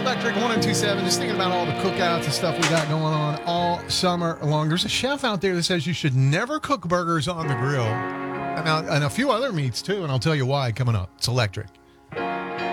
Electric 1027. Just thinking about all the cookouts and stuff we got going on all summer long. There's a chef out there that says you should never cook burgers on the grill and a few other meats too, and I'll tell you why coming up. It's Electric.